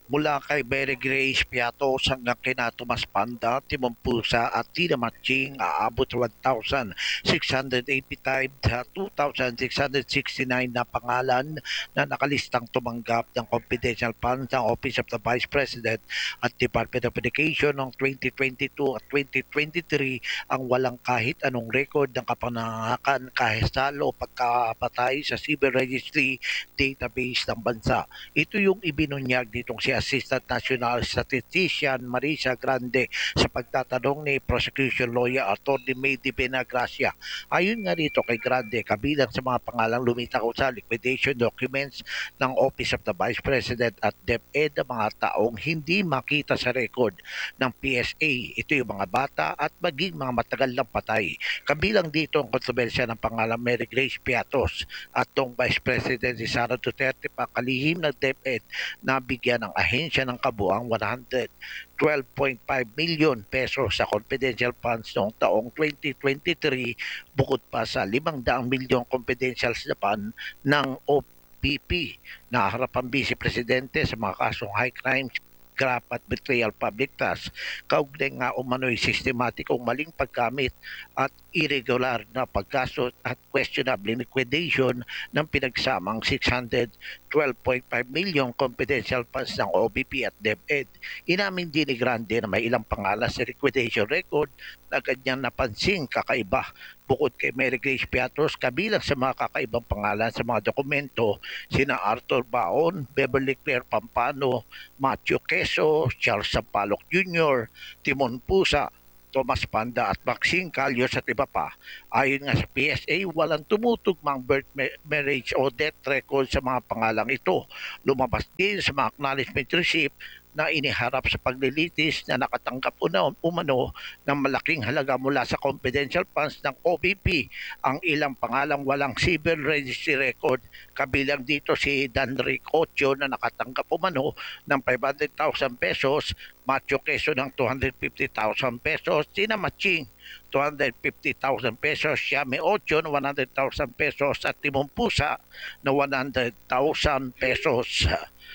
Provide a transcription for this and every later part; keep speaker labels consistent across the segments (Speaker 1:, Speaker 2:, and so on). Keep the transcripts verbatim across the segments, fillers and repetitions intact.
Speaker 1: Mula kay Mary Grace Piatos hanggang kina Tomas Panda, Timon Pusa at Tina Matching aabot sa one thousand six hundred eighty-five sa two thousand six hundred sixty-nine na pangalan na nakalistang tumanggap ng confidential funds ng Office of the Vice President at Department of Education noong twenty twenty-two at twenty twenty-three ang walang kahit anong record ng kapanahakan, kahesalo o pagkapatay sa Civil Registry database ng bansa. Ito yung ibinunyag nitong si Assistant National Statistician Marisa Grande sa pagtatanong ni Prosecution Lawyer Atty. May Di Benagracia. Ayon nga dito kay Grande, kabilang sa mga pangalang lumitaw sa liquidation documents ng Office of the Vice President at DepEd ang mga taong hindi makita sa record ng P S A. Ito yung mga bata at maging mga matagal ng patay. Kabilang dito ang kontrobersya ng pangalang Mary Grace Piatos at tong Vice President si Sara Duterte pa kalihim ng DepEd na bigyan ng ahensya ng kabuang one hundred twelve point five million pesos sa confidential funds noong taong twenty twenty-three bukod pa sa limang daang milyong confidential fund ng O P P na harap ang Vice Presidente sa mga kasong high crimes graft at betrayal public trust, kaugnay nga umano'y sistematikong maling paggamit at irregular na paggastos at questionable liquidation ng pinagsamang six hundred twelve point five million confidential funds ng O B P at DepEd. Inamin din ni Grande na may ilang pangalan sa liquidation record na kanyang napansing kakaiba. Bukod kay Mary Grace Piatos, kabilang sa mga kakaibang pangalan sa mga dokumento, sina Arthur Baon, Beverly Claire Pampano, Matthew Queso, Charles Sampaloc Junior, Timon Pusa, Tomas Panda at Maxine Calyos at iba pa. Ayon nga sa P S A, walang tumutugmang birth marriage o death record sa mga pangalang ito. Lumabas din sa mga acknowledgement receipt na iniharap sa paglilitis na nakatanggap umano ng malaking halaga mula sa confidential funds ng O B P ang ilang pangalang walang civil registry record. Kabilang dito si Danric Ocho na nakatanggap umano ng five hundred thousand pesos, Macho Quezon ng two hundred fifty thousand pesos, Tina Maching two hundred fifty thousand pesos, Siame Ocho na one hundred thousand pesos at Timon Pusa na one hundred thousand pesos.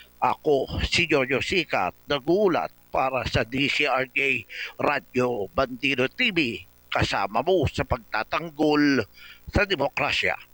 Speaker 1: Ako si Jojo Sikat, nagulat para sa D C R J Radio Bandido T V, kasama mo sa pagtatanggol sa demokrasya.